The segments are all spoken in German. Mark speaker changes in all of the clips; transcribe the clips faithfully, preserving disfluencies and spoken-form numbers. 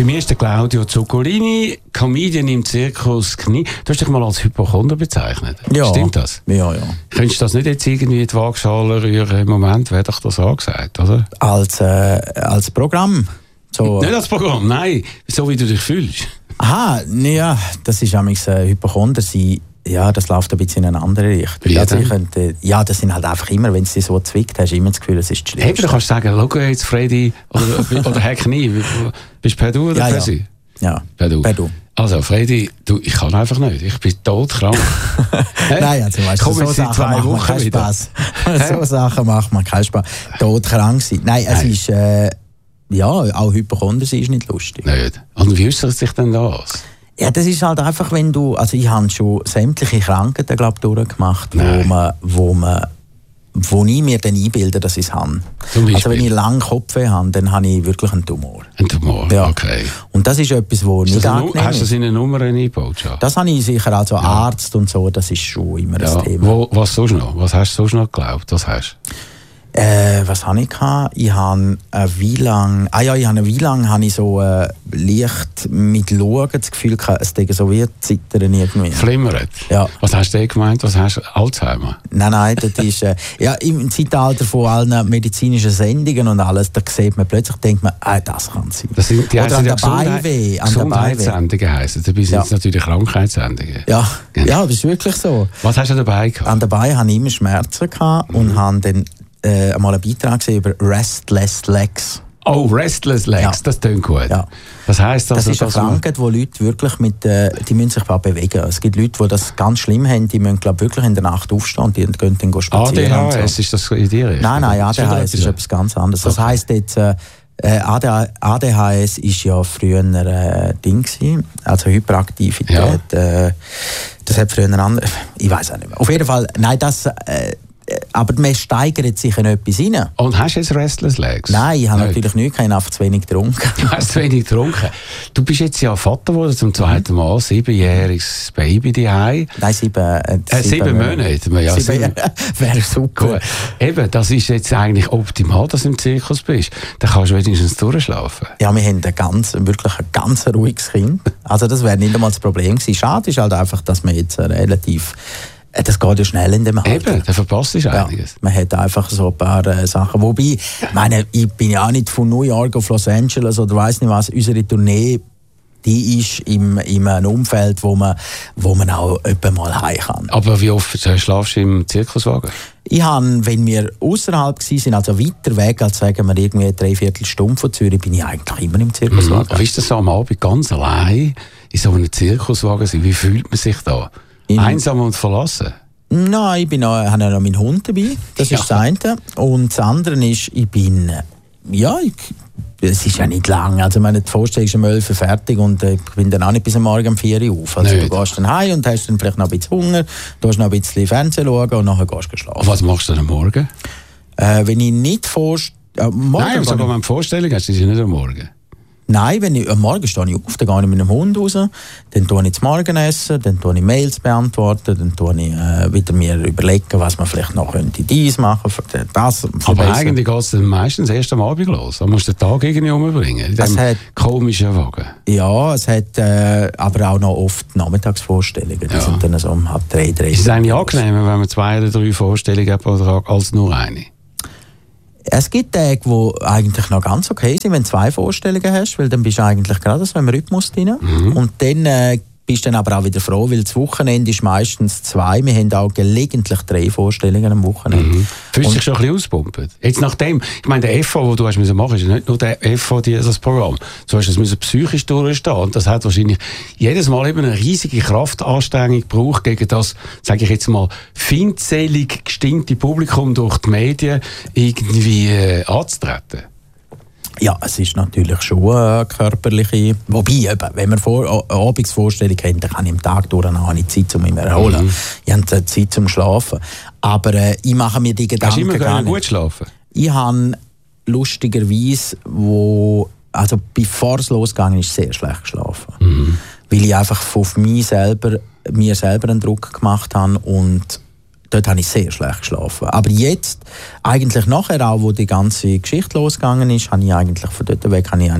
Speaker 1: Bei mir ist der Claudio Zuccolini, Comedian im Zirkus Knie. Du hast dich mal als Hypochonder bezeichnet.
Speaker 2: Ja.
Speaker 1: Stimmt das?
Speaker 2: Ja, ja.
Speaker 1: Könntest du das nicht jetzt irgendwie in die Waagschale rühren? Im Moment wäre doch das angesagt, oder?
Speaker 2: Als, äh, als Programm. So.
Speaker 1: Nicht als Programm, nein. So wie du dich fühlst.
Speaker 2: Aha, ja, das ist amigs äh, Hypochonder sein. Ja, das läuft ein bisschen in eine andere Richtung.
Speaker 1: Wie
Speaker 2: also
Speaker 1: denn?
Speaker 2: ich könnte, ja, das sind halt einfach immer, wenn es dich so zwickt, hast du immer das Gefühl, es ist das
Speaker 1: Hey,
Speaker 2: Schlimmste.
Speaker 1: du kannst sagen, schau jetzt Freddy oder, oder Herr Knie. Bist du per Du oder
Speaker 2: Ja,
Speaker 1: per
Speaker 2: ja.
Speaker 1: Sie?
Speaker 2: Ja,
Speaker 1: Per Du.
Speaker 2: per Du.
Speaker 1: Also Freddy, du, ich kann einfach nicht. Ich bin todkrank. Hey?
Speaker 2: Nein, also weißt du,
Speaker 1: Komm
Speaker 2: so
Speaker 1: jetzt in
Speaker 2: Sachen
Speaker 1: zwei
Speaker 2: macht man
Speaker 1: Wochen
Speaker 2: keinen
Speaker 1: wieder.
Speaker 2: Spaß. So Sachen macht man keinen Spaß. Todkrank sein. Nein, es
Speaker 1: Nein.
Speaker 2: ist, äh, ja, auch Hypochonder sein ist nicht lustig.
Speaker 1: Nicht. Und wie äußert sich denn das?
Speaker 2: Ja, das ist halt einfach, wenn du, also ich habe schon sämtliche Krankheiten, glaube ich, durchgemacht, wo
Speaker 1: Nein.
Speaker 2: man, wo man, wo ich mir dann einbilde, dass ich es habe.
Speaker 1: Zum Beispiel?
Speaker 2: Also wenn ich lange Kopfweh habe, dann habe ich wirklich einen Tumor.
Speaker 1: Ein Tumor?
Speaker 2: Ja.
Speaker 1: Okay.
Speaker 2: Und das ist etwas, wo
Speaker 1: Ist
Speaker 2: nicht
Speaker 1: das eine Nu-
Speaker 2: angenehm
Speaker 1: hast du das
Speaker 2: ist.
Speaker 1: in eine Nummer eingebaut schon?
Speaker 2: Das habe ich sicher, also Arzt und so, das ist schon immer
Speaker 1: Ja.
Speaker 2: ein Thema.
Speaker 1: Wo, was sonst noch? Was hast du sonst noch geglaubt? Was hast
Speaker 2: Äh, was habe ich gehabt? Ich habe eine wie lang, ah ja, ich habe eine wie lang habe ich so äh, leicht mit Schauen das Gefühl gehabt, es denke so wie zittern irgendwie.
Speaker 1: du? Flimmert?
Speaker 2: Ja.
Speaker 1: Was hast du denn gemeint? Was hast du? Alzheimer?
Speaker 2: Nein, nein, das ist, äh, ja, im Zeitalter von allen medizinischen Sendungen und alles, da sieht man plötzlich, denkt man, ah, das kann sein.
Speaker 1: Das sind, die
Speaker 2: Oder
Speaker 1: heissen
Speaker 2: an
Speaker 1: ja
Speaker 2: der Beiweh, an der Beiweh.
Speaker 1: Gesundheitssendungen heissen. Dabei sind
Speaker 2: Ja.
Speaker 1: es natürlich Krankheitssendungen.
Speaker 2: Ja,
Speaker 1: Genau.
Speaker 2: ja, das ist wirklich so.
Speaker 1: Was hast du dabei gehabt?
Speaker 2: An der Beine hatte ich immer Schmerzen gehabt und habe dann äh, einmal einen Beitrag gesehen über Restless Legs.
Speaker 1: Oh, Restless Legs,
Speaker 2: Ja.
Speaker 1: das klingt gut.
Speaker 2: Ja.
Speaker 1: Was heisst das?
Speaker 2: Das ist eine
Speaker 1: dass man-
Speaker 2: Krankheit, wo Leute wirklich mit, äh, die müssen sich bewegen. Es gibt Leute, die das ganz schlimm haben, die müssen glaub, wirklich in der Nacht aufstehen und die gehen dann
Speaker 1: A
Speaker 2: spazieren.
Speaker 1: D H
Speaker 2: und
Speaker 1: S,
Speaker 2: so.
Speaker 1: ist das in dir?
Speaker 2: Nein, nein, A D H S ist etwas ganz anderes. Das heisst jetzt, äh, äh, A D H S ist ja früher ein äh, Ding gewesen, also Hyperaktivität. Äh, das hat früher andere, ich weiß auch nicht mehr. Auf jeden Fall, nein, das, äh, aber man steigert sich in etwas rein.
Speaker 1: Und hast du jetzt Restless Legs?
Speaker 2: Nein, ich habe
Speaker 1: Nicht.
Speaker 2: natürlich nichts, ich habe einfach zu wenig getrunken.
Speaker 1: Du hast zu wenig getrunken. Du bist jetzt ja Vater geworden zum zweiten Mal, siebenjähriges Baby daheim.
Speaker 2: Nein, sieben, äh,
Speaker 1: Äh, sieben Monate. Ja,
Speaker 2: sieben,
Speaker 1: sieben.
Speaker 2: wäre super.
Speaker 1: Gut. Eben, das ist jetzt eigentlich optimal, dass du im Zirkus bist. Dann kannst du wenigstens durchschlafen.
Speaker 2: Ja, wir haben ein ganz, wirklich ein ganz ruhiges Kind. Also das wäre nicht einmal das Problem gewesen. Schade ist halt einfach, dass man jetzt relativ... äh, Das geht ja schnell in dem Alter.
Speaker 1: Eben, dann verpasst du
Speaker 2: Ja,
Speaker 1: einiges.
Speaker 2: man hat einfach so ein paar äh, Sachen. Wobei, ich meine, ich bin ja auch nicht von New York auf Los Angeles oder weiss nicht was. Unsere Tournee, die ist im, in einem Umfeld, wo man, wo man auch etwa mal heim kann.
Speaker 1: Aber wie oft schlafst du im Zirkuswagen?
Speaker 2: Ich habe, wenn wir außerhalb waren, also weiter weg, als sagen wir irgendwie eine Dreiviertelstunde von Zürich, bin ich eigentlich immer im Zirkuswagen.
Speaker 1: Aber ist das so am Abend ganz allein in so einem Zirkuswagen sein? Wie fühlt man sich da?
Speaker 2: In-
Speaker 1: Einsam und verlassen?
Speaker 2: Nein, ich bin noch, habe noch meinen Hund dabei. Das
Speaker 1: Ja.
Speaker 2: ist das eine. Und das andere ist, ich bin, äh, ja, ich, es ist ja nicht lang. Also, ich meine, die Vorstellung ist um elf Uhr fertig und äh, ich bin dann auch nicht bis am Morgen um vier Uhr auf. Also,
Speaker 1: Nicht.
Speaker 2: du gehst dann heim und hast dann vielleicht noch ein bisschen Hunger, du hast noch ein bisschen Fernsehen schauen und nachher gehst du schlafen.
Speaker 1: Was machst du denn am Morgen?
Speaker 2: Äh, wenn ich nicht vorst äh, morgen
Speaker 1: Nein, aber
Speaker 2: gehe
Speaker 1: sogar
Speaker 2: ich-
Speaker 1: wenn du Vorstellung hast, ist ja nicht am Morgen.
Speaker 2: Nein, wenn ich, am Morgen stehe ich auf, dann gehe ich mit dem Hund raus, dann tue ich das Morgenessen, dann tue ich Mails beantworten, dann tue ich äh, wieder mir überlegen, was man vielleicht noch könnte dies machen, für das
Speaker 1: Aber
Speaker 2: verbessern.
Speaker 1: eigentlich geht es dann meistens erst am Abend los. Da musst du den Tag irgendwie umbringen. In
Speaker 2: Es
Speaker 1: diesem
Speaker 2: hat-
Speaker 1: komischen Wagen.
Speaker 2: Ja, es hat äh, aber auch noch oft Nachmittagsvorstellungen. Die
Speaker 1: Ja.
Speaker 2: sind dann so um halb drei, drei.
Speaker 1: Ist es eigentlich angenehmer, wenn man zwei oder drei Vorstellungen hat pro Tag, als nur eine?
Speaker 2: Es gibt Tage, die eigentlich noch ganz okay sind, wenn du zwei Vorstellungen hast, weil dann bist du eigentlich gerade so im Rhythmus drin.
Speaker 1: Mhm.
Speaker 2: Und dann äh, bist du dann aber auch wieder froh, weil das Wochenende ist meistens zwei. Wir haben auch gelegentlich drei Vorstellungen am Wochenende.
Speaker 1: Mhm. Fühlst du
Speaker 2: Und-
Speaker 1: dich schon ein bisschen auspumpen? Jetzt nachdem, ich meine, der F V, den du hast müssen machen, ist ja nicht nur der F V, die, das Programm. Du hast es müssen psychisch durchstehen. Und das hat wahrscheinlich jedes Mal eben eine riesige Kraftanstrengung gebraucht, gegen das, sage ich jetzt mal, feindselig gestimmte Publikum durch die Medien irgendwie äh, anzutreten.
Speaker 2: Ja, es ist natürlich schon eine körperliche... Wobei, eben, wenn wir vor, eine Abendsvorstellung haben, dann kann ich am Tag durch auch nicht Zeit, um mich zu erholen.
Speaker 1: Mhm.
Speaker 2: Ich habe Zeit zum Schlafen. Aber äh, ich mache mir die
Speaker 1: Hast du
Speaker 2: Gedanken
Speaker 1: immer
Speaker 2: gar
Speaker 1: können
Speaker 2: nicht.
Speaker 1: gut schlafen?
Speaker 2: Ich habe lustigerweise, wo, also bevor es losgegangen ist, sehr schlecht geschlafen.
Speaker 1: Mhm.
Speaker 2: Weil ich einfach auf mich selber, mir selber einen Druck gemacht habe und dort habe ich sehr schlecht geschlafen. Aber jetzt, eigentlich nachher auch, wo die ganze Geschichte losgegangen ist, habe ich eigentlich von dort weg habe ich eigentlich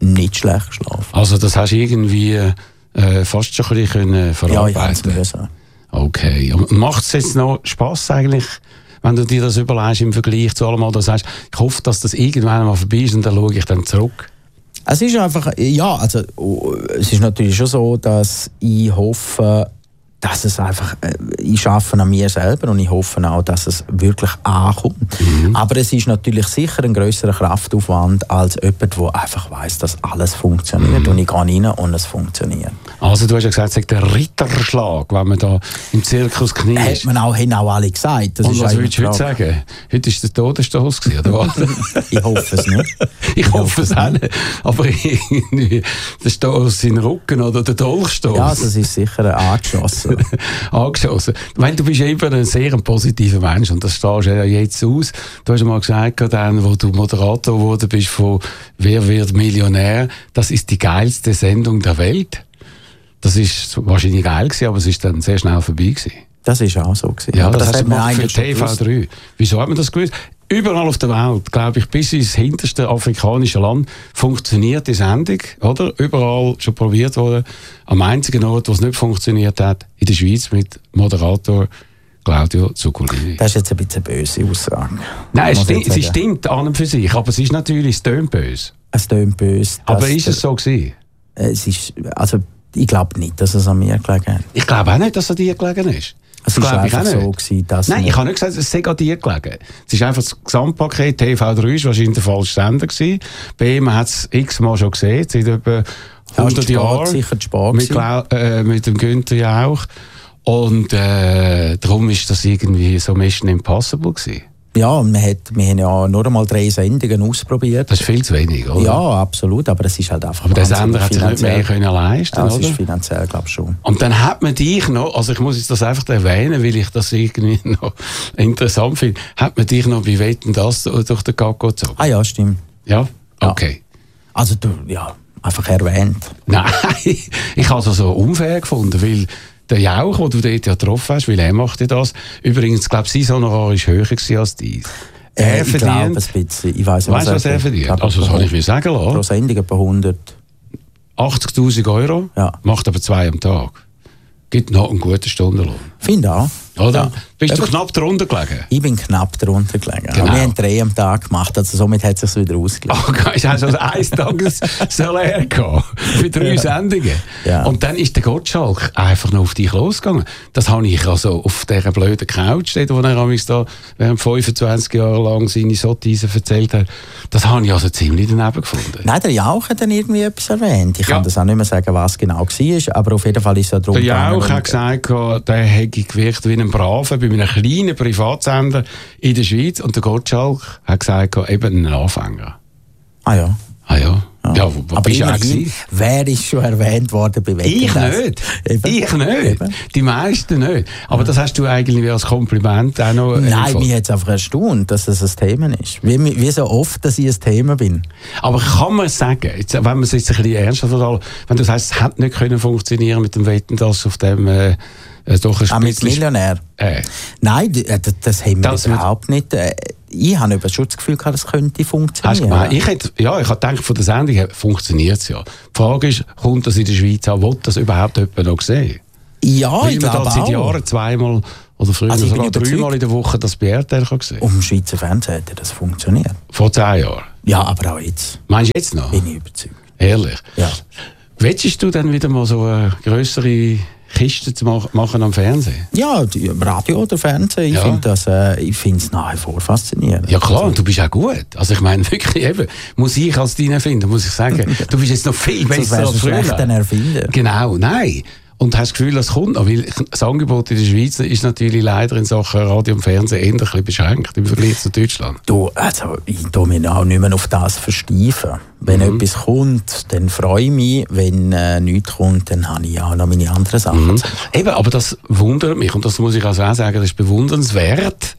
Speaker 2: nicht schlecht geschlafen.
Speaker 1: Also das hast du irgendwie äh, fast schon ein bisschen verarbeiten.
Speaker 2: Ja, ich kann es sagen.
Speaker 1: Okay. Und macht es jetzt noch Spass eigentlich, wenn du dir das überlegst im Vergleich zu allem, was du sagst, ich hoffe, dass das irgendwann mal vorbei ist und dann schaue ich dann zurück?
Speaker 2: Es ist einfach, ja, also es ist natürlich schon so, dass ich hoffe, dass es einfach, ich arbeite an mir selber und ich hoffe auch, dass es wirklich ankommt. Mhm. Aber es ist natürlich sicher ein grösserer Kraftaufwand als jemand, der einfach weiss, dass alles funktioniert. Mhm. Und ich gehe rein und es funktioniert.
Speaker 1: Also du hast ja gesagt, es ist der Ritterschlag, wenn man da im Zirkus Knie ist.
Speaker 2: Hat man auch, haben auch alle gesagt. Das
Speaker 1: und
Speaker 2: ist
Speaker 1: was würdest du heute sagen? Heute war der Todesstoß gewesen, oder was?
Speaker 2: Ich hoffe es nicht.
Speaker 1: Ich, ich hoffe es auch nicht. Aber irgendwie der Stoß in den Rücken oder der Dolchstoß.
Speaker 2: Ja, das ist sicher angeschossen.
Speaker 1: angeschossen. Ich meine, du bist eben ein sehr positiver Mensch und das stehst ja jetzt aus. Du hast mal gesagt, dann, wo du Moderator geworden bist von «Wer wird Millionär?», das ist die geilste Sendung der Welt. Das ist wahrscheinlich geil gewesen, aber es ist dann sehr schnell vorbei gewesen.
Speaker 2: Das ist auch so gewesen.
Speaker 1: Ja, das, das hast du gemacht für T V drei. Wieso hat man das gewusst? Überall auf der Welt, glaube ich, bis ins hinterste afrikanische Land funktioniert die Sendung, oder? Überall schon probiert worden. Am einzigen Ort, wo es nicht funktioniert hat, in der Schweiz mit Moderator Claudio Zuccolini.
Speaker 2: Das ist jetzt ein bisschen eine böse Aussage.
Speaker 1: Nein, es stimmt, sie stimmt an und für sich, aber es ist natürlich, es tönt böse.
Speaker 2: Es tönt böse.
Speaker 1: Aber ist es so gewesen?
Speaker 2: Es ist, also, ich glaube nicht, dass es an mir gelegen hat.
Speaker 1: Ich glaube auch nicht, dass es an dir gelegen ist.
Speaker 2: Es war einfach so gewesen, dass...
Speaker 1: Nein, ich habe nicht gesagt, es sei an dir gelegen. Es ist einfach das Gesamtpaket. T V drei war wahrscheinlich der falsche Sender gewesen. B, man hat es x-mal schon gesehen, seit etwa hundert Jahren.
Speaker 2: Sicher zu spät
Speaker 1: mit, äh, mit dem Günther Jauch. Und äh, darum ist das irgendwie so Mission Impossible gewesen.
Speaker 2: Ja, und wir, hat, wir haben ja nur einmal drei Sendungen ausprobiert.
Speaker 1: Das ist viel zu wenig, oder?
Speaker 2: Ja, absolut, aber es ist halt einfach...
Speaker 1: Aber der Sender hat sich nicht mehr können leisten,
Speaker 2: ja,
Speaker 1: oder?
Speaker 2: Das ist finanziell, glaube ich, schon.
Speaker 1: Und dann hat man dich noch, also ich muss jetzt das einfach erwähnen, weil ich das irgendwie noch interessant finde, hat man dich noch bei Wetten, das durch den Kakao gezogen?
Speaker 2: Ah ja, stimmt.
Speaker 1: Ja? Okay.
Speaker 2: Ja. Also du, ja, einfach erwähnt.
Speaker 1: Nein, ich habe es so unfair gefunden, weil der Jauch, den du dort ja getroffen hast, weil er macht ja das. Übrigens, glaube ich, sein Honorar war höher als dein.
Speaker 2: Er äh, verdient... Ich glaube ein bisschen. Ich weiss,
Speaker 1: weißt du, was er verdient? Glaub, also, das kann ich mir sagen lassen.
Speaker 2: Pro Sendung etwa hundert.
Speaker 1: achtzigtausend Euro, ja. Macht aber zwei am Tag. Gibt noch einen guten Stundenlohn.
Speaker 2: Finde auch.
Speaker 1: Oder?
Speaker 2: Ja.
Speaker 1: Bist du knapp drunter gelegen?
Speaker 2: Ich bin knapp drunter gelegen.
Speaker 1: Genau.
Speaker 2: Wir haben drei am Tag gemacht, also somit hat es sich wieder ausgeglichen.
Speaker 1: Okay, ich habe also ein Tagessalär gehabt für drei ja. Sendungen. Ja. Und dann ist der Gottschalk einfach noch auf dich losgegangen. Das habe ich also auf dieser blöden Couch, wo er mich da während fünfundzwanzig Jahren lang seine Sottisen erzählt hat, das habe ich also ziemlich daneben gefunden.
Speaker 2: Nein, der Jauch hat dann irgendwie etwas erwähnt. Ich ja. kann das auch nicht mehr sagen, was genau war, aber auf jeden Fall ist es ja darum
Speaker 1: gegangen. Der Jauch hat gesagt, der hätte gewirkt wie ein Braver bei einem kleinen Privatsender in der Schweiz und der Gottschalk hat gesagt, eben ein Anfänger.
Speaker 2: Ah ja.
Speaker 1: Ah ja. Ja, ja wo, wo
Speaker 2: aber
Speaker 1: bist du auch
Speaker 2: gewesen? Wer ist schon erwähnt worden bei Wetten?
Speaker 1: Ich nicht. Eben. Ich nicht. Eben. Die meisten nicht. Aber ja. das hast du eigentlich als Kompliment auch noch...
Speaker 2: Nein, mich hat es einfach erstaunt, dass das ein Thema ist. Wie, wie so oft, dass ich ein Thema bin.
Speaker 1: Aber kann man sagen, jetzt, wenn man es jetzt ein bisschen ernster versteht, wenn du sagst, es hätte nicht können funktionieren mit dem Wetten, das auf dem... Äh, Äh, doch ein
Speaker 2: ah, mit Millionär?
Speaker 1: Äh.
Speaker 2: Nein, das, das haben wir das überhaupt nicht. Ich habe aber schon das Gefühl gehabt, das könnte funktionieren.
Speaker 1: Hast du ich hätte, ja, ich habe gedacht, von der Sendung her funktioniert es ja. Die Frage ist, kommt das in der Schweiz an? Will das überhaupt jemand noch sehen?
Speaker 2: Ja,
Speaker 1: Weil
Speaker 2: ich glaube auch.
Speaker 1: seit Jahren zweimal oder früher also sogar dreimal in der Woche das bei R T L gesehen.
Speaker 2: Auf dem Schweizer Fernsehen hätte das funktioniert.
Speaker 1: Vor zehn Jahren?
Speaker 2: Ja, aber auch jetzt.
Speaker 1: Meinst du jetzt noch?
Speaker 2: Bin ich überzeugt.
Speaker 1: Ehrlich?
Speaker 2: Ja.
Speaker 1: Willst du dann wieder mal so eine grössere Kisten zu machen am Fernsehen?
Speaker 2: Ja, die, Radio oder Fernsehen, ich ja. finde das, äh, ich finde es nach wie vor faszinierend.
Speaker 1: Ja klar, und du bist auch gut. Also ich meine wirklich eben, muss ich als dein Erfinder, muss ich sagen, du bist jetzt noch viel besser als früher.
Speaker 2: Du ein Erfinder.
Speaker 1: Genau, nein. Und hast das Gefühl, das kommt noch, weil das Angebot in der Schweiz ist natürlich leider in Sachen Radio und Fernsehen eher ein bisschen beschränkt im Vergleich zu Deutschland.
Speaker 2: Du, also ich tue mich auch nicht mehr auf das versteifen. Wenn mhm. etwas kommt, dann freue ich mich. Wenn äh, nichts kommt, dann habe ich auch noch meine anderen Sachen.
Speaker 1: Mhm. Eben, aber das wundert mich und das muss ich also auch sagen, das ist bewundernswert.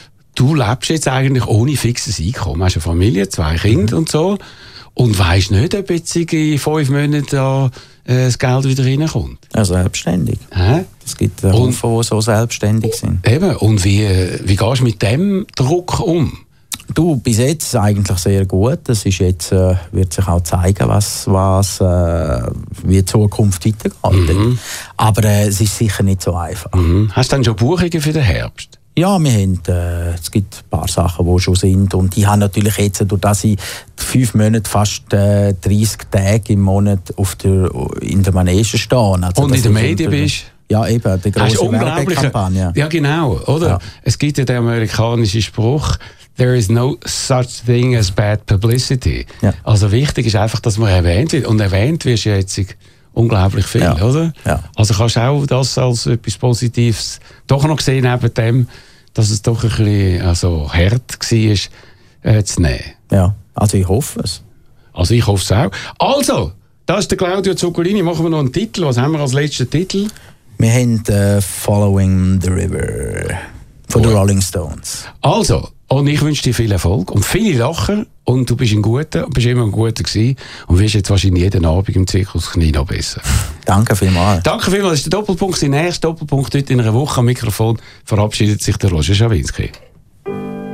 Speaker 1: Du lebst jetzt eigentlich ohne fixes Einkommen. Du hast eine Familie, zwei Kinder mhm. und so und weisst nicht, ob jetzt in fünf Monaten da das Geld wieder reinkommt.
Speaker 2: Ja, selbstständig.
Speaker 1: Hä?
Speaker 2: Es gibt einen Haufen, die so selbstständig sind.
Speaker 1: Eben. Und wie, wie gehst du mit dem Druck um?
Speaker 2: Du, bis jetzt eigentlich sehr gut. Es ist jetzt, äh, wird sich auch zeigen, was, was, äh, wie die Zukunft weitergeht. Mhm. Aber äh, es ist sicher nicht so einfach.
Speaker 1: Mhm. Hast du dann schon Buchungen für den Herbst?
Speaker 2: Ja, wir haben, äh, es gibt ein paar Sachen, die schon sind. Und die haben natürlich jetzt, durch das ich fünf Monate, fast äh, dreißig Tage im Monat auf der, in der Manege stehe. Also,
Speaker 1: und in den Medien bist?
Speaker 2: Ja, eben, die grosse Werbekampagne.
Speaker 1: Ja, genau, oder? Ja. Es gibt ja den amerikanischen Spruch, there is no such thing as bad publicity. Ja. Also wichtig ist einfach, dass man erwähnt wird. Und erwähnt wirst du jetzt unglaublich viel, ja. oder?
Speaker 2: Ja.
Speaker 1: Also kannst du auch das als etwas Positives doch noch sehen, neben dem, dass es doch ein bisschen also, hart war, äh, zu nehmen.
Speaker 2: Ja, also ich hoffe es.
Speaker 1: Also ich hoffe es auch. Also, das ist der Claudio Zuccolini. Machen wir noch einen Titel. Was haben wir als letzten Titel?
Speaker 2: Wir haben uh, «Following the River» von den Rolling Stones.
Speaker 1: Also, und ich wünsche dir viel Erfolg und viele Lachen. Und du bist ein Guter, bist immer ein Guter gewesen und wirst jetzt wahrscheinlich jeden Abend im Zirkus Knie noch besser.
Speaker 2: Danke vielmals.
Speaker 1: Danke vielmals. Das ist der Doppelpunkt. Der nächste Doppelpunkt heute in einer Woche am Mikrofon verabschiedet sich der Roger Schawinski.